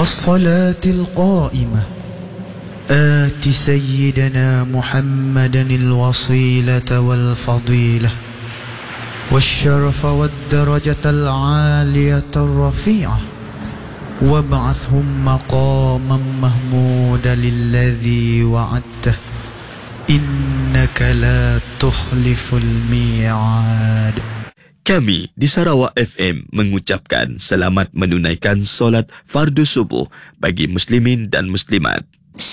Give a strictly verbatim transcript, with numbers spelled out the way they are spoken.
والصلاة القائمة آت سيدنا محمدا الوصيلة والفضيلة والشرف والدرجة العالية الرفيعة وابعثهم مقاما محمودا الذي وعدته إنك لا تخلف الميعاد. Kami di Sarawak F M mengucapkan selamat menunaikan solat fardu subuh bagi muslimin dan muslimat.